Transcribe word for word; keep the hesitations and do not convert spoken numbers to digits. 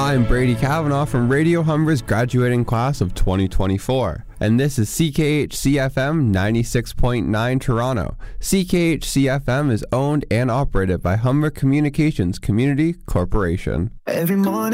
I'm Brady Kavanaugh from Radio Humber's graduating class of twenty twenty-four, and this is C K H C F M ninety-six point nine Toronto. C K H C F M is owned and operated by Humber Communications Community Corporation. Every morning